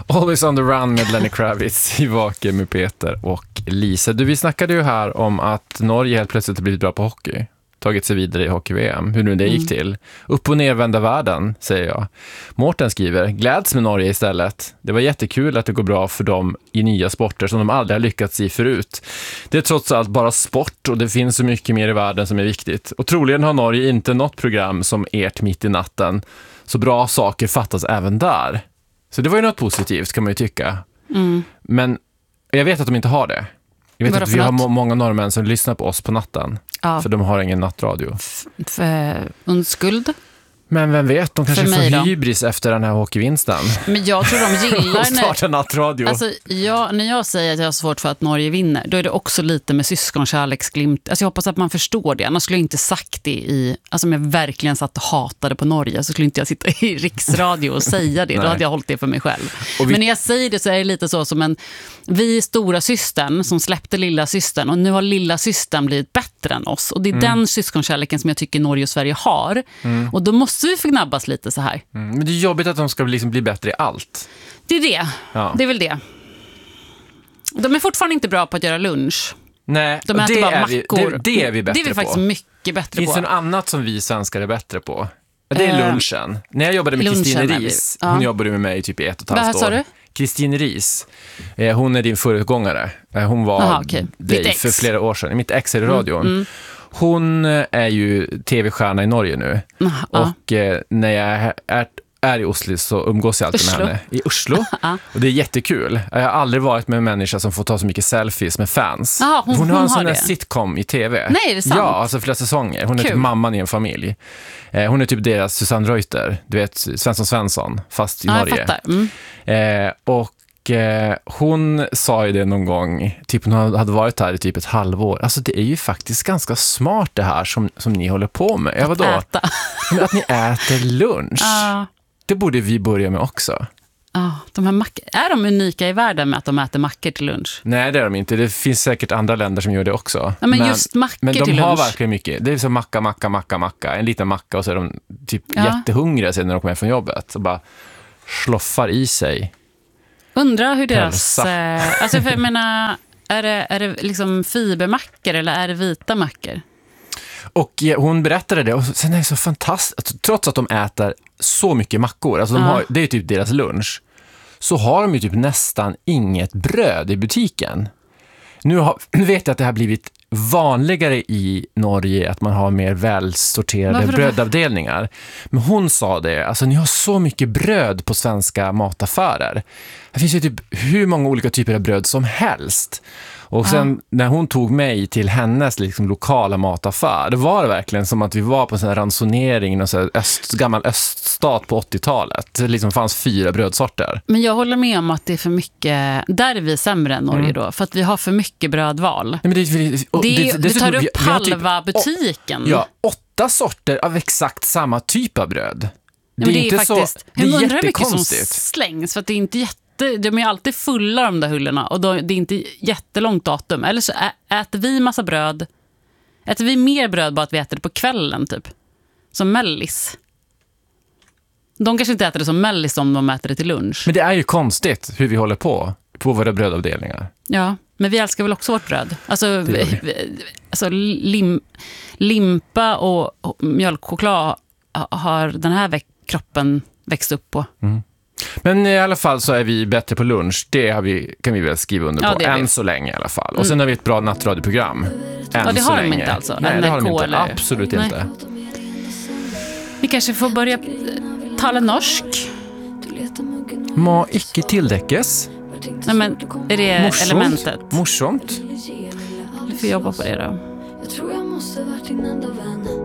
Always on the run med Lenny Kravitz i Vaken med Peter och Lisa. Vi snackade ju här om att Norge helt plötsligt har blivit bra på hockey. Tagit sig vidare i hockey-VM. Hur nu det gick till. Upp- och nervända världen, säger jag. Mårten skriver, gläds med Norge istället. Det var jättekul att det går bra för dem i nya sporter som de aldrig har lyckats i förut. Det är trots allt bara sport och det finns så mycket mer i världen som är viktigt. Och troligen har Norge inte något program som ert mitt i natten. Så bra saker fattas även där. Så det var ju något positivt kan man ju tycka. Men jag vet att de inte har det. Jag vet att vi har många norrmän som lyssnar på oss på natten. Ja. För de har ingen nattradio. Undskuld. Men vem vet, de kanske får hybris efter den här hockeyvinsten. Men jag tror de gillar starta nattradio. Alltså, när jag säger att jag har svårt för att Norge vinner, då är det också lite med syskonkärleksglimt. Alltså jag hoppas att man förstår det. Annars skulle jag inte sagt det i... Alltså om jag verkligen satt och hatade på Norge så skulle inte jag sitta i riksradio och säga det. Då hade jag hållit det för mig själv. Men när jag säger det så är det lite så som vi är stora systern som släppte lilla systern och nu har lilla systern blivit bättre än oss. Och det är den syskonkärleken som jag tycker Norge och Sverige har. Och då måste vi förgnabbas lite så här. Men det är jobbigt att de ska liksom bli bättre i allt. Det är det. Ja. Det är väl det. De är fortfarande inte bra på att göra lunch. Nej, de äter bara mackor. Det är vi bättre på. Det är vi faktiskt mycket bättre på. Finns det något annat som vi svenskar är bättre på? Det är lunchen. När jag jobbade med Kristine Ries, hon jobbade med mig typ i 1,5 år. Sa du? Kristine Ries, hon är din föregångare. Hon var dig för flera år sedan. Mitt ex är i radion. Hon är ju tv-stjärna i Norge nu. Och när jag är i Oslo så umgås jag alltid med henne. I Oslo. Och det är jättekul. Jag har aldrig varit med en människa som får ta så mycket selfies med fans. Hon har en sån där sitcom i tv. Nej, är det sant? Ja, alltså flera säsonger. Hon är typ mamman i en familj. Hon är typ deras Susanne Reuter. Du vet, Svensson, fast i Norge. Jag fattar. Och hon sa ju det någon gång, typ hon hade varit här i typ ett halvår. Alltså det är ju faktiskt ganska smart det här som ni håller på med. Äta. Men att ni äter lunch. Det borde vi börja med också. De här är de unika i världen med att de äter mackor till lunch? Nej, det är de inte. Det finns säkert andra länder som gör det också. Ja, men just mackor till lunch. Men de har verkligen mycket. Det är så macka. En liten macka och så är de typ jättehungriga sen när de kommer från jobbet. Så bara sloffar i sig. Undrar hur deras... alltså för jag menar, är det liksom fibermackor eller är det vita mackor? Och hon berättade det och sen är det så fantastiskt. Trots att de äter så mycket mackor, alltså det är typ deras lunch, så har de ju typ nästan inget bröd i butiken. Nu vet jag att det har blivit vanligare i Norge att man har mer välsorterade brödavdelningar. Men hon sa det, alltså ni har så mycket bröd på svenska mataffärer. Det finns ju typ hur många olika typer av bröd som helst. Och sen när hon tog mig till hennes liksom lokala mataffär, det var det verkligen som att vi var på en sån här ransonering och så gammal öststat på 80-talet. Det liksom fanns 4 brödsorter. Men jag håller med om att det är för mycket, där är vi sämre än Norge då, för att vi har för mycket brödval. Nej, men det tar upp halva butiken. Ja, 8 sorter av exakt samma typ av bröd. Det är inte faktiskt, så, det är jättekonstigt. Mycket som slängs, för att det är inte de är alltid fulla de där hyllorna och det är inte jättelångt datum. Eller så äter vi massa bröd. Äter vi mer bröd bara att vi äter det på kvällen typ. Som mellis. De kanske inte äter det som mellis om de äter det till lunch. Men det är ju konstigt hur vi håller på våra brödavdelningar. Ja, men vi älskar väl också vårt bröd. Alltså limpa och mjölkchoklad har den här kroppen växt upp på. Men i alla fall så är vi bättre på lunch. Det kan vi väl skriva under på. Än så länge i alla fall. Och sen har vi ett bra nattradioprogram. Det har de inte alltså? Nej, det har de inte. Absolut inte. Vi kanske får börja tala norsk. Må icke tildekkes. Nej, men är det morsomt. elementet? Morsomt. Du får jobba på det då. Jag tror jag måste varit din enda vän.